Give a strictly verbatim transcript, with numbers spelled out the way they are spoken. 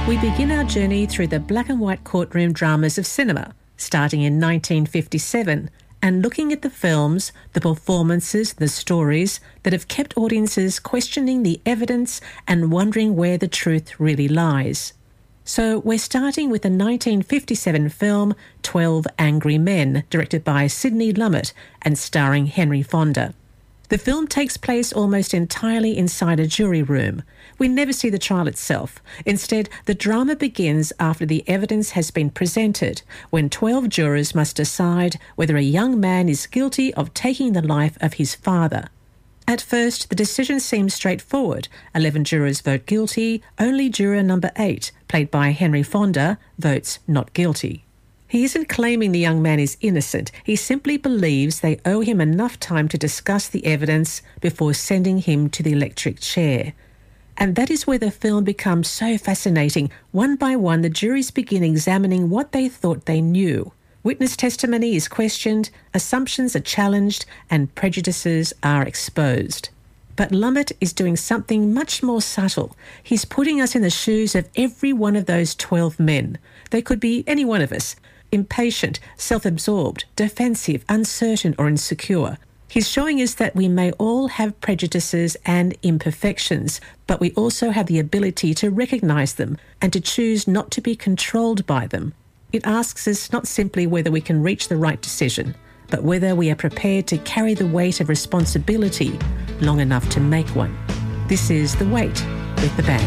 We begin our journey through the black and white courtroom dramas of cinema, starting in nineteen fifty-seven, and looking at the films, the performances, the stories that have kept audiences questioning the evidence and wondering where the truth really lies. So we're starting with the nineteen fifty-seven film Twelve Angry Men, directed by Sidney Lumet and starring Henry Fonda. The film takes place almost entirely inside a jury room. We never see the trial itself. Instead, the drama begins after the evidence has been presented, when twelve jurors must decide whether a young man is guilty of taking the life of his father. At first, the decision seems straightforward. Eleven jurors vote guilty. Only juror number eight, played by Henry Fonda, votes not guilty. He isn't claiming the young man is innocent. He simply believes they owe him enough time to discuss the evidence before sending him to the electric chair. And that is where the film becomes so fascinating. One by one, the juries begin examining what they thought they knew. Witness testimony is questioned, assumptions are challenged, and prejudices are exposed. But Lumet is doing something much more subtle. He's putting us in the shoes of every one of those twelve men. They could be any one of us. Impatient, self-absorbed, defensive, uncertain or insecure. He's showing us that we may all have prejudices and imperfections, but we also have the ability to recognise them and to choose not to be controlled by them. It asks us not simply whether we can reach the right decision, but whether we are prepared to carry the weight of responsibility long enough to make one. This is The Wait with The Bang.